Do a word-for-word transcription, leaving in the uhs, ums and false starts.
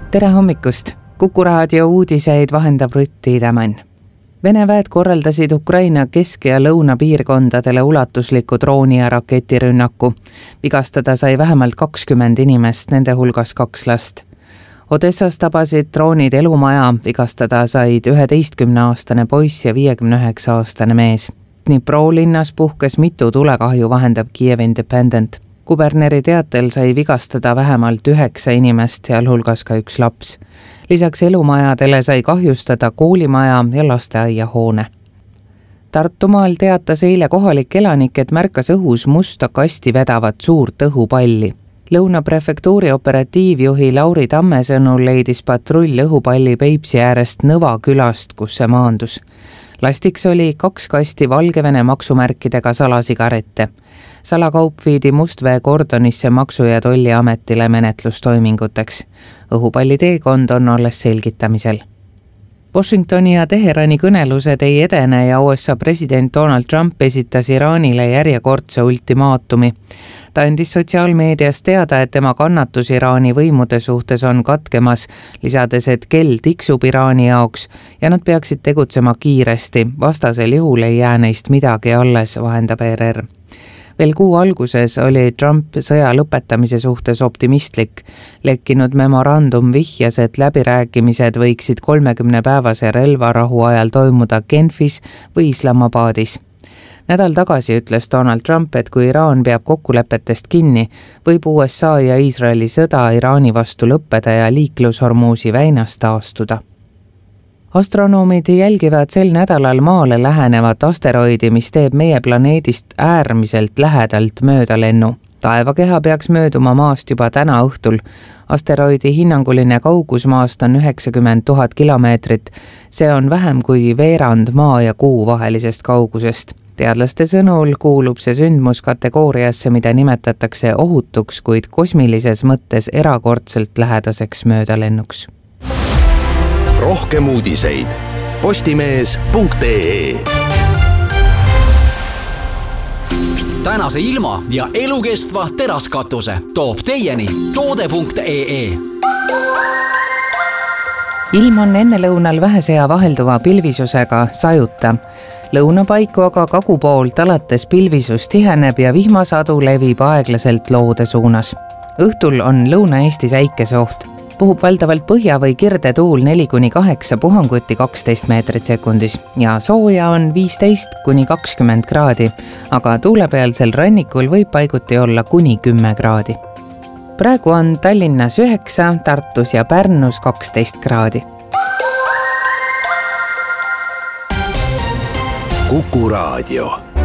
tere hommikust! Kuku raadio uudiseid vahendab Rutt Tiidemann. Vene väed korraldasid Ukraina kesk- ja lõunapiirkondadele ulatusliku drooni- ja raketirünnaku. Vigastada sai vähemalt kakskümmend inimest, nende hulgas kaks last. Odessas tabasid droonid elumaja, vigastada said üheteistkümneaastane poiss ja viiekümne üheksa aastane mees. Dnipro linnas puhkes mitu tulekahju, vahendab Kiev Independent. Kuberneri teatel sai vigastada vähemalt üheksa inimest, sealhulgas ka üks laps. Lisaks elumajadele sai kahjustada koolimaja ja lasteaiahoone. Tartumaal teatas eile kohalik elanik, et märkas õhus musta kasti vedavat suurt õhupalli. Lõunaprefektuuri operatiivjuhi Lauri Tamme sõnul leidis patrull õhupalli Peipsi äärest Nõva külast, kus see maandus. Lastiks oli kaks kasti Valgevene maksumärkidega salasigarette. Salakaup viidi Mustvee kordonisse Maksu- ja Tolliametile menetlustoiminguteks. Õhupalli teekond on alles selgitamisel. Washingtoni ja Teherani kõnelused ei edene ja U S A president Donald Trump esitas Iraanile järjekordse ultimaatumi. Ta andis sotsiaalmeedias teada, et tema kannatus Iraani võimude suhtes on katkemas, lisades, et kell tiksub Iraani jaoks ja nad peaksid tegutsema kiiresti, vastasel juhul ei jää neist midagi alles, vahendab E R R. Veel kuu alguses oli Trump sõja lõpetamise suhtes optimistlik. Lekkinud memorandum vihjas, et läbirääkimised võiksid kolmekümne päevase relvarahu ajal toimuda Genfis või Islamabadis. Nädal tagasi ütles Donald Trump, et kui Iraan peab kokkulepetest kinni, võib U S A ja Iisraeli sõda Iraani vastu lõppeda ja liiklushormuusi väinas taastuda. Astronoomid jälgivad sel nädalal maale lähenevat asteroidi, mis teeb meie planeedist äärmiselt lähedalt möödalennu. Taevakeha peaks mööduma maast juba täna õhtul. Asteroidi hinnanguline kaugus maast on üheksakümmend tuhat kilomeetrit. See on vähem kui veerand maa ja kuu vahelisest kaugusest. Teadlaste sõnul kuulub see sündmus kategooriasse, mida nimetatakse ohutuks, kuid kosmilises mõttes erakordselt lähedaseks möödalennuks. Rohkem uudiseid postimees punkt ee. Tänase ilma ja elukestva teraskatuse toob teieni toode punkt ee. Ilm on ennelõunal vähesea vahelduva pilvisusega sajuta. Lõunapaiku aga kagu poolt alates pilvisus tiheneb ja vihmasadu levib aeglaselt loode suunas. Õhtul on Lõuna-Eestis äikeseoht. Puhub valdavalt põhja või kirde tuul neli kuni kaheksa, puhanguti kaksteist meetrit sekundis ja sooja on viisteist kuni kakskümmend kraadi, aga tuulepealsel rannikul võib paiguti olla kuni kümme kraadi. Praegu on Tallinnas üheksa, Tartus ja Pärnus kaksteist kraadi. Kuku raadio.